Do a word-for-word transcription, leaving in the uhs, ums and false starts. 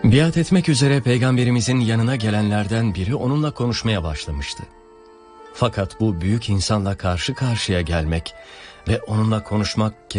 Biat etmek üzere Peygamberimizin yanına gelenlerden biri onunla konuşmaya başlamıştı. Fakat bu büyük insanla karşı karşıya gelmek ve onunla konuşmak